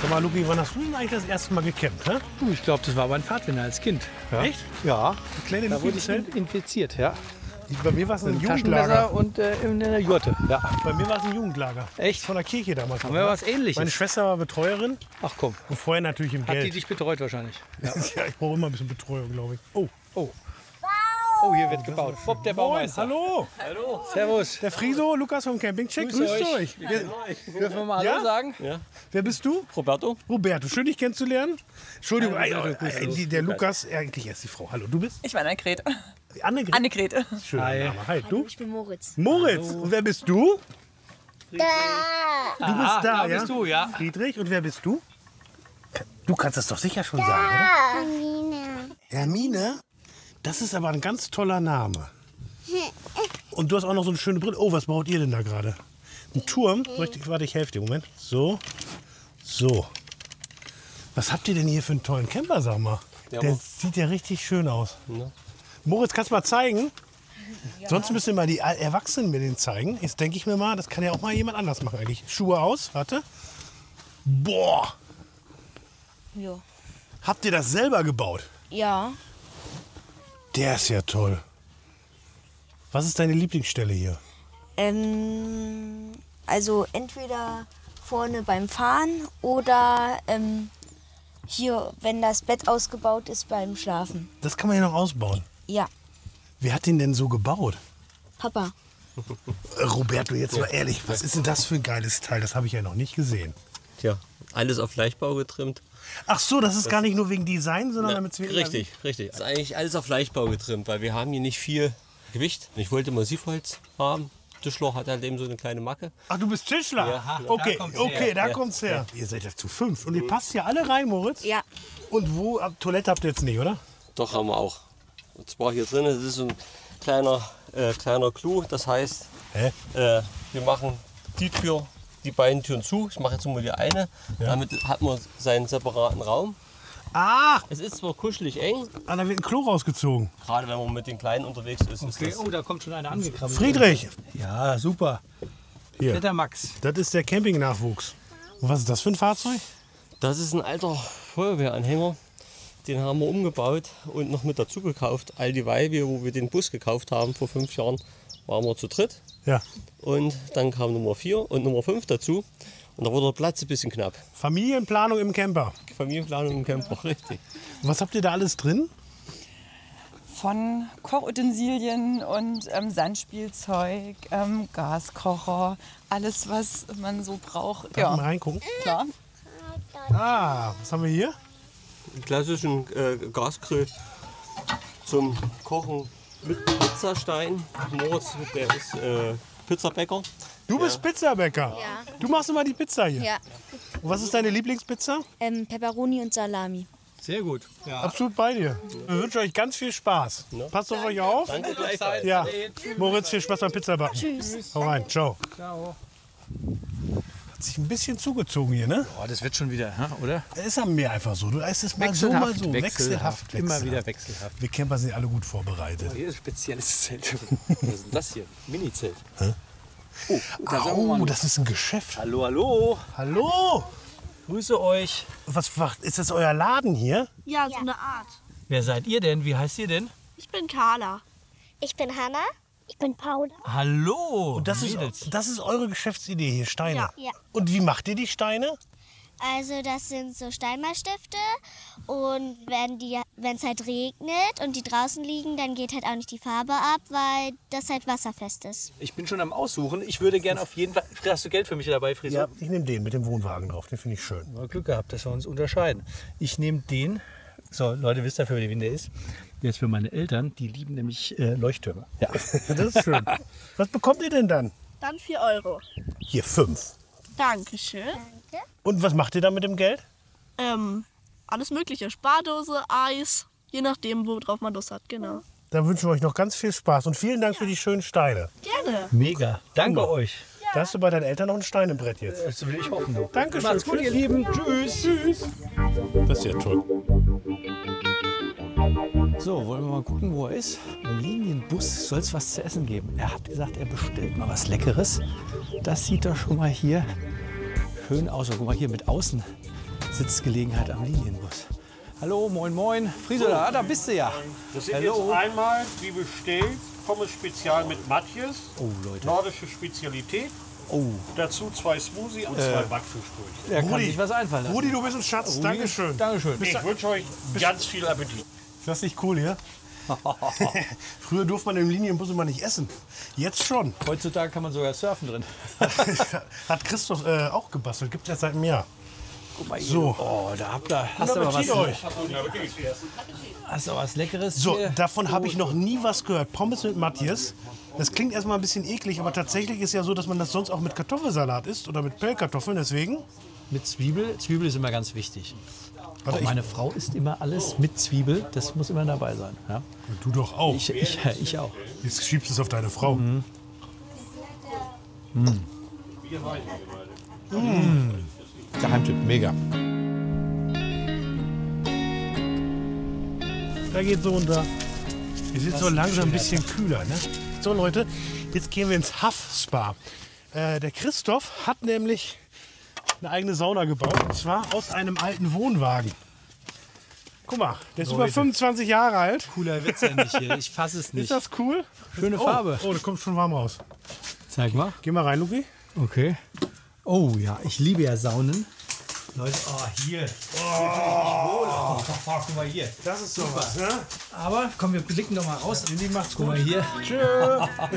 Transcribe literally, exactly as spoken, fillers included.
Sag mal, Luki, wann hast du denn eigentlich das erste Mal gecampt? Hä? Du, ich glaube, das war mein Pfadfinder als Kind. Ja. Echt? Ja. Die kleine Da Luki wurde im ich Zelt? infiziert, ja. Bei mir war es ein Mit dem Jugendlager. Taschenmesser und äh, in der Jurte. Ja. Bei mir war es ein Jugendlager. Echt? Von der Kirche damals. Haben noch, wir ne? was Ähnliches? Meine Schwester war Betreuerin Ach komm, und vorher natürlich im hat die Geld. dich betreut wahrscheinlich. Ja, ich brauche immer ein bisschen Betreuung, glaube ich. Oh, Oh. Oh, hier wird gebaut. Bob, der Moin, Baumeister. hallo. Hallo. Servus. Der Friso, Lukas vom Campingcheck. Grüßt euch. Wer, Dürfen wir mal Hallo Ja? sagen? wer bist du? Roberto? Roberto, schön dich kennenzulernen. Entschuldigung, äh, äh, die, der Lukas, äh, eigentlich erst die Frau. Hallo, du bist? Ich bin Annegret. Annegret. Annegret. Schöner Hi. Name. Hi, du? Ich bin Moritz. Moritz. Und wer bist du? Du bist Ah, da, da ja? bist du, ja. Friedrich. Und wer bist du? Du kannst das doch sicher schon sagen, oder? Hermine. Hermine? Das ist aber ein ganz toller Name. Und du hast auch noch so eine schöne Brille. Oh, was baut ihr denn da gerade? Ein Turm? Soll ich, warte, ich helfe dir. Moment. So. So. Was habt ihr denn hier für einen tollen Camper, sag mal? Ja, Der Mo- sieht ja richtig schön aus. Ja. Moritz, kannst du mal zeigen? Sonst müssen wir mal die Erwachsenen mir den zeigen. Jetzt denke ich mir mal, das kann ja auch mal jemand anders machen eigentlich. Schuhe aus, warte. Boah! Ja. Habt ihr das selber gebaut? Ja. Der ist ja toll. Was ist deine Lieblingsstelle hier? Ähm, also entweder vorne beim Fahren oder ähm, hier, wenn das Bett ausgebaut ist, beim Schlafen. Das kann man ja noch ausbauen. Ja. Wer hat den denn so gebaut? Papa. Äh, Roberto, jetzt mal ehrlich, was ist denn das für ein geiles Teil? Das habe ich ja noch nicht gesehen. Tja, alles auf Leichtbau getrimmt. Ach so, das ist gar nicht nur wegen Design, sondern Ja, damit es richtig, richtig. Das ist eigentlich alles auf Leichtbau getrimmt, weil wir haben hier nicht viel Gewicht. Ich wollte Massivholz haben. Tischler hat halt eben so eine kleine Macke. Ach, du bist Tischler? Ja. Okay, Da kommt's okay, her. da Ja. kommt's her. Ihr seid ja zu fünf und ihr passt hier alle rein, Moritz? Ja. Und wo? ab- Toilette habt ihr jetzt nicht, oder? Doch, haben wir auch. Und zwar hier drin, das ist so ein kleiner, äh, kleiner Clou. Das heißt, Hä? äh, wir machen die Tür, die beiden Türen zu. Ich mache jetzt nur die eine. Damit hat man seinen separaten Raum. Ah, Es ist zwar kuschelig eng, ah, da wird ein Klo rausgezogen. gerade wenn man mit den Kleinen unterwegs ist. ist Okay, das oh, da kommt schon einer angekrabbelt. Friedrich, Ja, super. hier, Der Max. das ist der Campingnachwuchs. Und was ist das für ein Fahrzeug? Das ist ein alter Feuerwehranhänger. Den haben wir umgebaut und noch mit dazu gekauft. All dieweil, wir, wo wir den Bus gekauft haben vor fünf Jahren, waren wir zu dritt. Ja, Und dann kam Nummer vier und Nummer fünf dazu. Und da wurde der Platz ein bisschen knapp. Familienplanung im Camper. Familienplanung im Camper, richtig. Und was habt ihr da alles drin? Von Kochutensilien und ähm, Sandspielzeug, ähm, Gaskocher, alles, was man so braucht. Darf ich mal Ja, reingucken? klar. Ah, was haben wir hier? Einen klassischen äh, Gasgrill zum Kochen mit Pizzastein. Moritz, der ist äh, Pizzabäcker. Du bist Pizzabäcker. Ja. Du machst immer die Pizza hier. Ja. Und was ist deine Lieblingspizza? Ähm, Pepperoni und Salami. Sehr gut. Ja. Absolut bei dir. Wir wünschen euch ganz viel Spaß. Passt auf euch auf. Danke gleichfalls. Ja. Moritz, viel Spaß beim Pizzabacken. Tschüss. Hau rein. Ciao. Ciao. Hat sich ein bisschen zugezogen hier, ne? Oh, das wird schon wieder, hm, oder? Es ist am Meer einfach so. Du heißt es mal so, mal so. Wechselhaft. Immer wechselhaft. wieder wechselhaft. Wir Camper sind alle gut vorbereitet. Hier ist ein spezielles Zelt. Was ist denn das hier? Mini-Zelt. Oh, da sagen wir Oh, mal. das ist ein Geschäft. Hallo, hallo. Hallo. Grüße euch. Was macht, ist das euer Laden hier? Ja, so eine Art. Wer seid ihr denn? Wie heißt ihr denn? Ich bin Carla. Ich bin Hanna. Ich bin Paula. Hallo. Und das Mädels. ist, das ist eure Geschäftsidee hier, Steine. Ja. Ja. Und wie macht ihr die Steine? Also das sind so Steinmalstifte und wenn die, wenn es halt regnet und die draußen liegen, dann geht halt auch nicht die Farbe ab, weil das halt wasserfest ist. Ich bin schon am Aussuchen. Ich würde gerne auf jeden Fall. Hast du Geld für mich dabei, Friso? Ja, ich nehme den mit dem Wohnwagen drauf. Den finde ich schön. Mal Glück gehabt, dass wir uns unterscheiden. Ich nehme den. So, Leute, wisst ihr, für wen der ist? Der ist für meine Eltern. Die lieben nämlich äh, Leuchttürme. Ja. Das ist schön. Was bekommt ihr denn dann? Dann vier Euro. Hier fünf. Dankeschön. Und was macht ihr dann mit dem Geld? Ähm, alles mögliche. Spardose, Eis, je nachdem, worauf man Lust hat. Genau. Dann wünschen wir euch noch ganz viel Spaß und vielen Dank für die schönen Steine. Gerne. Mega. Danke Guck mal. euch. Da hast du bei deinen Eltern noch ein Stein im Brett jetzt. Das will ich hoffen. Du. Dankeschön. Macht's gut, ihr Lieben. Tschüss. Tschüss. Das ist ja toll. So, wollen wir mal gucken, wo er ist. Im Linienbus soll es was zu essen geben. Er hat gesagt, er bestellt mal was Leckeres. Das sieht doch schon mal hier schön aus. Und guck mal hier mit Außen Sitzgelegenheit am Linienbus. Hallo, moin, moin. Frisola, da bist du ja. Das sind Hallo. jetzt einmal, wie bestellt, Pommes Spezial mit Matjes. Oh, Leute. Nordische Spezialität. Oh, Dazu zwei Smoothie und zwei Backfischbrötchen. der kann Rudi, sich was einfallen lassen. Rudi, du bist ein Schatz. Dankeschön. Dankeschön. Ich wünsche euch ganz viel Appetit. Ist das nicht cool hier? Früher durfte man im Linienbus immer nicht essen. Jetzt schon. Heutzutage kann man sogar surfen drin. Hat Christoph äh, auch gebastelt. Gibt es erst seit einem Jahr. Guck mal hier. So. Oh, da habt ihr, hast du aber was, euch. hast du was Leckeres So, hier. davon habe ich noch nie was gehört. Pommes mit Matjes. Das klingt erstmal ein bisschen eklig, aber tatsächlich ist ja so, dass man das sonst auch mit Kartoffelsalat isst oder mit Pellkartoffeln. Deswegen. Mit Zwiebel. Zwiebel ist immer ganz wichtig. Also Auch ich, meine Frau isst immer alles mit Zwiebel. Das muss immer dabei sein. Ja? du doch auch. Ich, ich, ich auch. Jetzt schiebst du es auf deine Frau. Mhm. Mm. Mm. Geheimtipp, mega. Da geht so runter. Es wird so langsam ein bisschen kühler. Ne? So Leute, jetzt gehen wir ins Huff-Spa. Äh, der Christoph hat nämlich eine eigene Sauna gebaut. Und zwar aus einem alten Wohnwagen. Guck mal, der ist Leute. über fünfundzwanzig Jahre alt. Cooler Witz endlich hier. Ich fasse es nicht. Ist das cool? Schöne Oh, Farbe. oh, da kommt schon warm raus. Zeig mal. Geh mal rein, Luki. Okay. Oh ja, ich liebe ja Saunen. Leute, oh hier. Oh, guck mal hier. Das ist sowas, ne? Aber komm, wir blicken doch mal raus. Die macht's Guck gut. mal hier. Tschö.